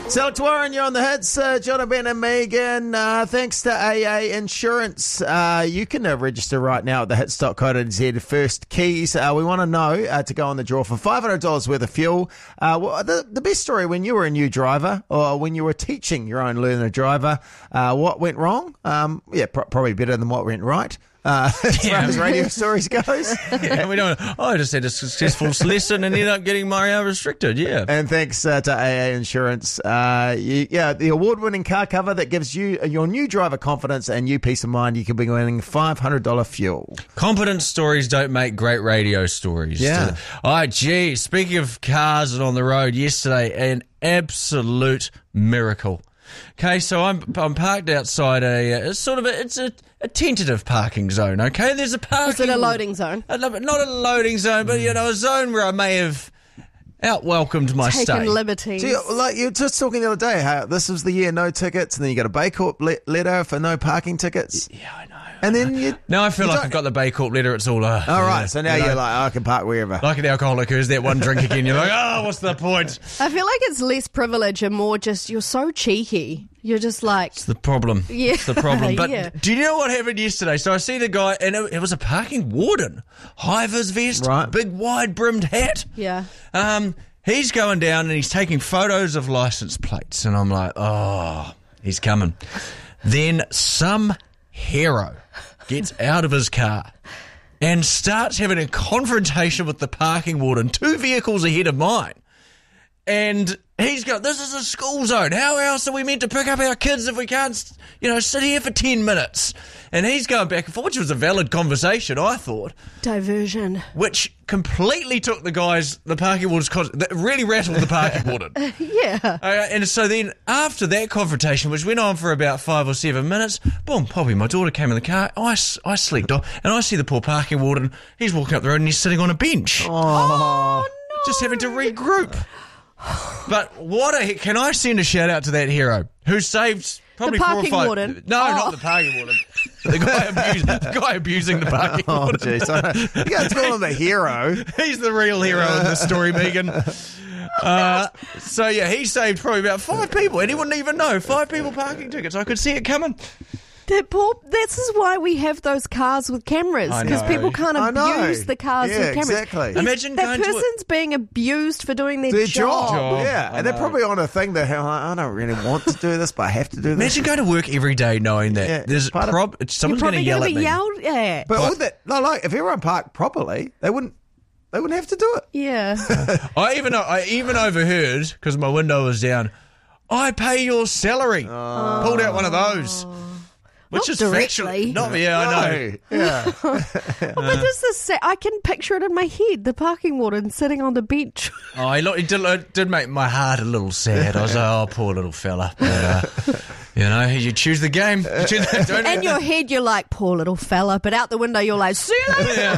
Alex Warren, you're on the hits. John, Ben and Megan. Thanks to AA Insurance. You can register right now at thehits.co.nz. First keys. We want to know to go on the draw for $500 worth of fuel. The best story when you were a new driver or when you were teaching your own learner driver. What went wrong? Probably better than what went right. As far as radio stories goes. We don't. I just had a successful lesson and ended up getting my restricted. Yeah. And thanks to AA Insurance. The award-winning car cover that gives you your new driver confidence and you peace of mind. You could be winning $500 fuel. Competence stories don't make great radio stories. Yeah. Speaking of cars and on the road, yesterday an absolute miracle. Okay, so I'm parked outside it's a tentative parking zone. Okay, there's a parking. Is it a loading zone? Not a loading zone, but a zone where I may have out-welcomed my stay. Taken liberty. So you were just talking the other day how this was the year no tickets, and then you got a Bay Corp letter for no parking tickets. Yeah, I know. And then now I feel like I've got the Bay Corp letter. It's all all right. So now you're like, I can park wherever. Like an alcoholic who's that one drink again. You're like, what's the point? I feel like it's less privilege and more just you're so cheeky. You're just like... It's the problem. Yeah. It's the problem. But yeah. Do you know what happened yesterday? So I see the guy, and it was a parking warden. High-vis vest, right. Big wide-brimmed hat. Yeah. He's going down and he's taking photos of license plates. And I'm like, he's coming. Then some hero gets out of his car and starts having a confrontation with the parking warden, 2 vehicles ahead of mine. And he's going, this is a school zone. How else are we meant to pick up our kids if we can't, sit here for 10 minutes? And he's going back and forth, which was a valid conversation, I thought. Diversion. Which completely took the parking warden's, that really rattled the parking warden. Yeah. And so then after that confrontation, which went on for about 5 or 7 minutes, boom, Poppy, my daughter, came in the car. I slept off, and I see the poor parking warden. He's walking up the road and he's sitting on a bench. Oh, no. Just having to regroup. But can I send a shout out to that hero who saved probably the 4 or parking 5. Warden? No, not the parking warden. The guy abusing the parking warden. Oh, jeez. You got to call him a hero. He's the real hero in this story, Megan. He saved probably about 5 people, and he wouldn't even know. 5 people parking tickets. I could see it coming. This is why we have those cars with cameras, because people can't abuse the cars with cameras. Exactly. Imagine that person's being abused for doing their job. Yeah, and they're probably on a thing that I don't really want to do this, but I have to do this. Imagine going to work every day knowing that there's someone's going to yell at me. Yelled at. But with that, if everyone parked properly, they wouldn't have to do it. Yeah. I even overheard, because my window was down, I pay your salary. Pulled out one of those. Which Not is directly. Not, yeah, I know. Yeah. But does this say, I can picture it in my head, the parking warden sitting on the bench. It did make my heart a little sad. I was like, poor little fella. But, you choose the game. In your head, you're like, poor little fella. But out the window, you're like, see you later.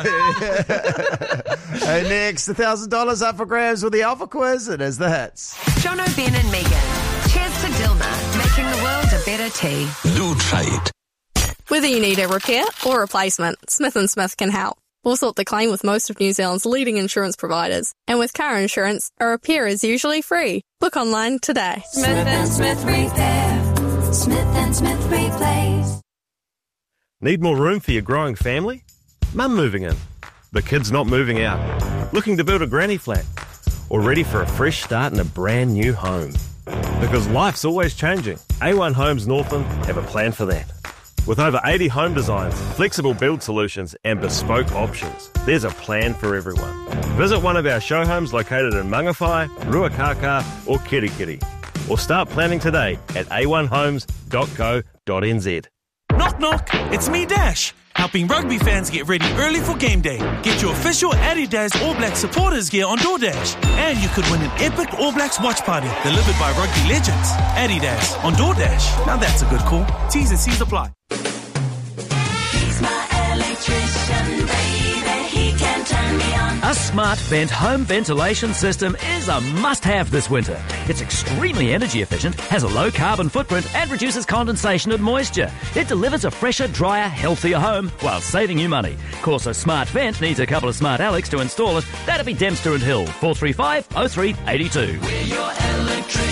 Hey, next, $1,000 up for grabs with the Alpha Quiz. It is the hits. Jono, Ben and Megan. Cheers to Dilma, making the world a better tea. Do try it. Whether you need a repair or replacement, Smith & Smith can help. We'll sort the claim with most of New Zealand's leading insurance providers. And with car insurance, a repair is usually free. Book online today. Smith & Smith Repair. Smith & Smith Replace. Need more room for your growing family? Mum moving in. The kids not moving out. Looking to build a granny flat. Or ready for a fresh start in a brand new home. Because life's always changing. A1 Homes Northland have a plan for that. With over 80 home designs, flexible build solutions and bespoke options, there's a plan for everyone. Visit one of our show homes located in Mangawhai, Ruakaka or Kirikiri. Or start planning today at a1homes.co.nz. Knock knock, it's me Dash, helping rugby fans get ready early for game day. Get your official Adidas All Blacks supporters gear on DoorDash. And you could win an epic All Blacks watch party delivered by rugby legends. Adidas on DoorDash. Now that's a good call. T's and C's apply. He's my electrician, baby. He can turn me on. A Smart Vent home ventilation system is a must-have this winter. It's extremely energy efficient, has a low carbon footprint and reduces condensation and moisture. It delivers a fresher, drier, healthier home while saving you money. Of course, a Smart Vent needs a couple of Smart Alex to install it. That'd be Dempster and Hill, 435 03 82. We're your electricians.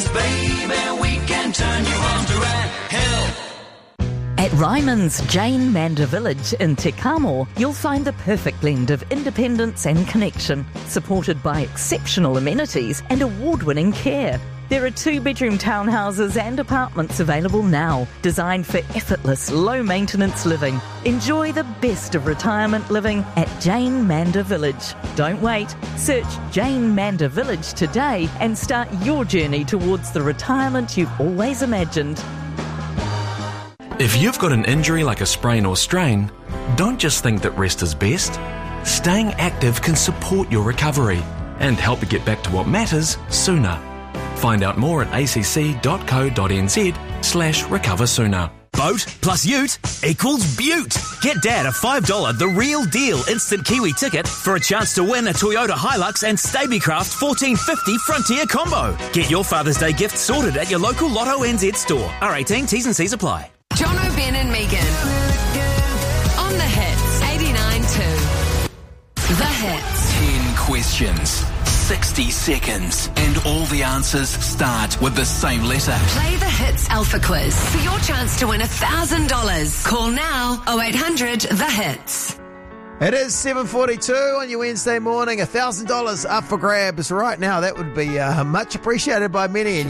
solutions, baby. We can turn you on to hell. At Ryman's Jane Manda Village in Te Kamo, you'll find the perfect blend of independence and connection, supported by exceptional amenities and award-winning care. There are 2-bedroom townhouses and apartments available now, designed for effortless, low-maintenance living. Enjoy the best of retirement living at Jane Manda Village. Don't wait. Search Jane Manda Village today and start your journey towards the retirement you've always imagined. If you've got an injury like a sprain or strain, don't just think that rest is best. Staying active can support your recovery and help you get back to what matters sooner. Find out more at acc.co.nz/recover sooner. Boat plus ute equals beaut. Get Dad a $5 The Real Deal instant Kiwi ticket for a chance to win a Toyota Hilux and Stabicraft 1450 Frontier combo. Get your Father's Day gift sorted at your local Lotto NZ store. R18, T's and C's apply. Jono, Ben and Megan. On the Hits, 89.2. The Hits. 10 questions, 60 seconds, and all the answers start with the same letter. Play the Hits Alpha Quiz for your chance to win $1,000. Call now, 0800 The Hits. It is 7:42 on your Wednesday morning. $1,000 up for grabs right now. That would be much appreciated by many.